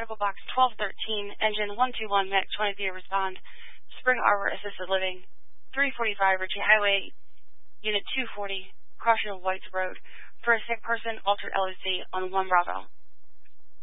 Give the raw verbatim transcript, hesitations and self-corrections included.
Medical Box twelve thirteen, Engine one two one, Medic twenty-three, respond. Spring Arbor Assisted Living, three forty-five Ritchie Highway, Unit two forty, crossing of Whites Road, for a sick person, altered L O C on one Bravo.